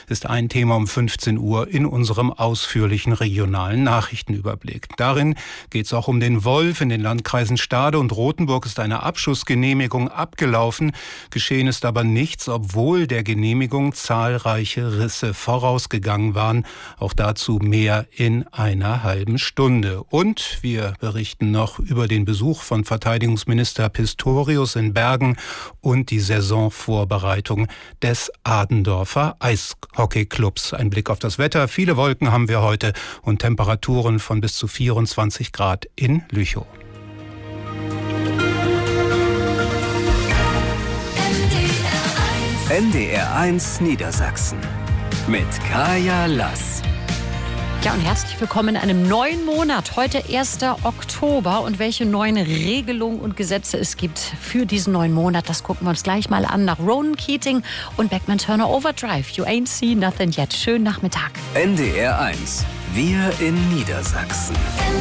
ist ein Thema um 15 Uhr in unserem ausführlichen regionalen Nachrichtenüberblick. Darin geht es auch um den Wolf. In den Landkreisen Stade und Rothenburg ist eine Abschussgenehmigung abgelaufen. Geschehen ist aber nichts, obwohl der Genehmigung zahlreiche Risse vorausgegangen waren. Auch dazu mehr in einer halben Stunde. Und wir berichten noch über den Besuch von Verteidigungsminister Pistorius in Bergen und die Saisonvorbereitung des Adendorfer Eishockeyclubs. Ein Blick auf das Wetter. Viele Wolken haben wir heute und Temperaturen von bis zu 24 Grad in Lüchow. NDR1 Niedersachsen mit Kaya Lass. Ja, und herzlich willkommen in einem neuen Monat. Heute 1. Oktober. Und welche neuen Regelungen und Gesetze es gibt für diesen neuen Monat, das gucken wir uns gleich mal an. Nach Ronan Keating und Beckman Turner Overdrive. You ain't seen nothing yet. Schönen Nachmittag. NDR1. Wir in Niedersachsen.